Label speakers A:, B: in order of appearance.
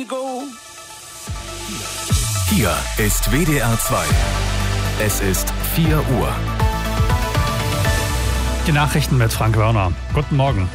A: Hier ist WDR 2. Es ist 4 Uhr.
B: Die Nachrichten mit Frank Wörner. Guten Morgen.